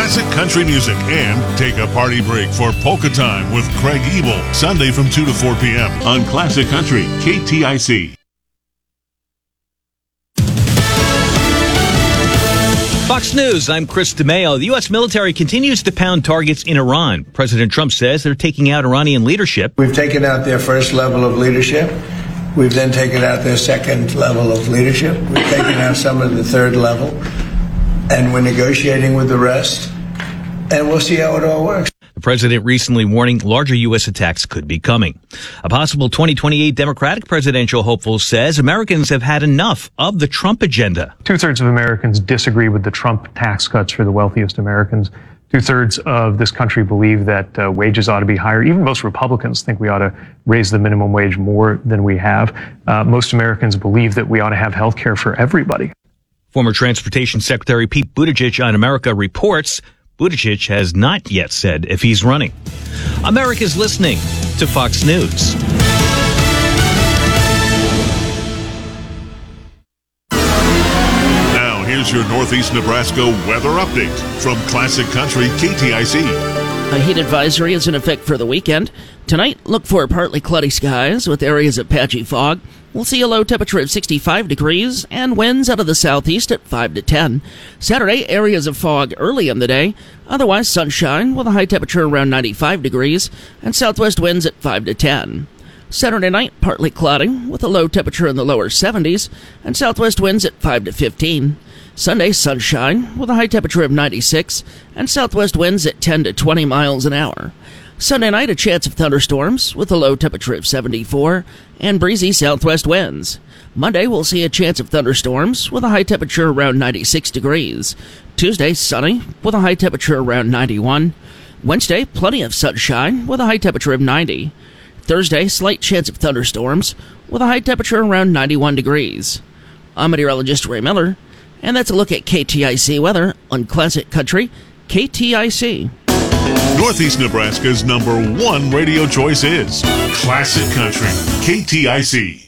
classic country music, and take a party break for Polka Time with Craig Ebel, Sunday from 2 to 4 p.m. on Classic Country, KTIC. Fox News, I'm Chris DeMeo. The U.S. military continues to pound targets in Iran. President Trump says they're taking out Iranian leadership. We've taken out their first level of leadership. We've then taken out their second level of leadership. We've taken out some of the third level. And we're negotiating with the rest. And we'll see how it all works. The president recently warning larger U.S. attacks could be coming. A possible 2028 Democratic presidential hopeful says Americans have had enough of the Trump agenda. 2/3 of Americans disagree with the Trump tax cuts for the wealthiest Americans. 2/3 of this country believe that wages ought to be higher. Even most Republicans think we ought to raise the minimum wage more than we have. Most Americans believe that we ought to have health care for everybody. Former Transportation Secretary Pete Buttigieg on America reports Buttigieg has not yet said if he's running. America's listening to Fox News. Now, here's your Northeast Nebraska weather update from Classic Country KTIC. A heat advisory is in effect for the weekend. Tonight, look for partly cloudy skies with areas of patchy fog. We'll see a low temperature of 65 degrees and winds out of the southeast at 5 to 10. Saturday, areas of fog early in the day. Otherwise, sunshine with a high temperature around 95 degrees and southwest winds at 5 to 10. Saturday night, partly cloudy with a low temperature in the lower 70s and southwest winds at 5 to 15. Sunday, sunshine with a high temperature of 96 and southwest winds at 10 to 20 miles an hour. Sunday night, a chance of thunderstorms with a low temperature of 74 and breezy southwest winds. Monday, we'll see a chance of thunderstorms with a high temperature around 96 degrees. Tuesday, sunny with a high temperature around 91. Wednesday, plenty of sunshine with a high temperature of 90. Thursday, slight chance of thunderstorms with a high temperature around 91 degrees. I'm meteorologist Ray Miller, and that's a look at KTIC weather on Classic Country, KTIC. Northeast Nebraska's #1 radio choice is Classic Country, KTIC.